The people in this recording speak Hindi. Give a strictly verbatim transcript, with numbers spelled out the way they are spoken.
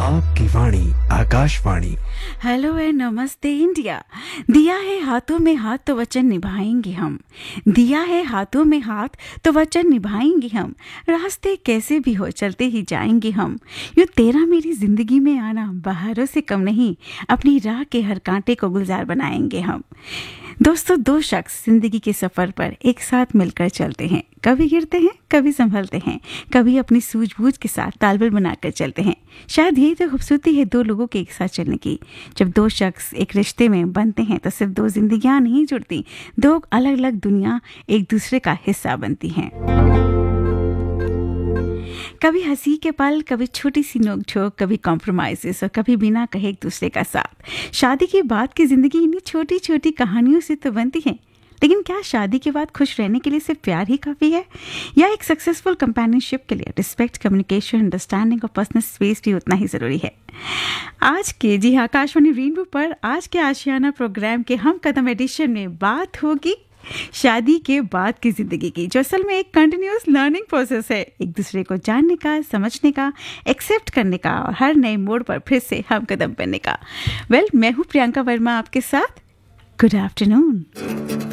आपकी वाणी आकाशवाणी। हेलो एंड नमस्ते इंडिया। दिया है हाथों में हाथ तो वचन निभाएंगे हम। दिया है हाथों में हाथ तो वचन निभाएंगे हम। रास्ते कैसे भी हो चलते ही जाएंगे हम। यूँ तेरा मेरी जिंदगी में आना बहारों से कम नहीं, अपनी राह के हर कांटे को गुलजार बनाएंगे हम। दोस्तों, दो शख्स जिंदगी के सफर पर एक साथ मिलकर चलते हैं। कभी गिरते हैं, कभी संभलते हैं, कभी अपनी सूझबूझ के साथ तालमेल बनाकर चलते हैं। शायद यही तो खूबसूरती है दो लोगों के एक साथ चलने की। जब दो शख्स एक रिश्ते में बनते हैं तो सिर्फ दो जिंदगियां नहीं जुड़ती, दो अलग अलग दुनिया एक दूसरे का हिस्सा बनती हैं। कभी हंसी के पल, कभी छोटी सी नोक-झोंक, कभी कॉम्प्रोमाइजेस और कभी बिना कहे एक दूसरे का साथ। शादी के बाद की जिंदगी इन्हीं छोटी छोटी कहानियों से तो बनती है। लेकिन क्या शादी के बाद खुश रहने के लिए सिर्फ प्यार ही काफी है, या एक सक्सेसफुल कंपेनियनशिप के लिए रिस्पेक्ट, कम्युनिकेशन, अंडरस्टैंडिंग और पर्सनल स्पेस भी उतना ही जरूरी है? आज के जी हाँ आकाशवाणी रेनबो पर आज के आशियाना प्रोग्राम के हम कदम एडिशन में बात होगी शादी के बाद की जिंदगी की, जो असल में एक कंटिन्यूअस लर्निंग प्रोसेस है। एक दूसरे को जानने का, समझने का, एक्सेप्ट करने का और हर नए मोड़ पर फिर से हम कदम करने का। वेल well, मैं हूँ प्रियंका वर्मा आपके साथ। Good afternoon.